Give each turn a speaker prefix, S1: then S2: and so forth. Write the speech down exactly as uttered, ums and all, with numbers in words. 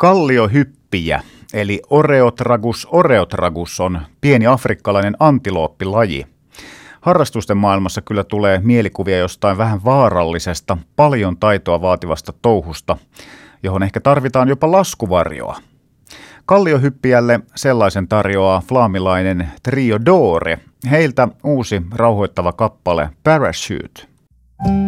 S1: Kalliohyppiä, eli Oreotragus oreotragus, on pieni afrikkalainen antilooppilaji. Harrastusten maailmassa kyllä tulee mielikuvia jostain vähän vaarallisesta, paljon taitoa vaativasta touhusta, johon ehkä tarvitaan jopa laskuvarjoa. Kalliohyppiälle sellaisen tarjoaa flaamilainen Trio Dore. Heiltä uusi rauhoittava kappale Parachute.